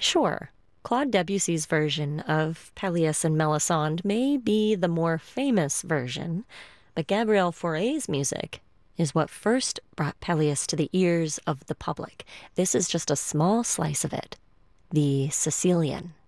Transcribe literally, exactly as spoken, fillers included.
Sure, Claude Debussy's version of Pelleas and Melisande may be the more famous version, but Gabriel Fauré's music is what first brought Pelleas to the ears of the public. This is just a small slice of it, the Sicilian.